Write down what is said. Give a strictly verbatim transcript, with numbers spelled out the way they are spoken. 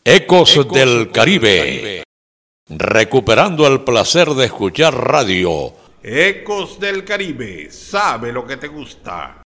Ecos, Ecos del Caribe. Caribe. Recuperando el placer de escuchar radio. Ecos del Caribe, sabe lo que te gusta.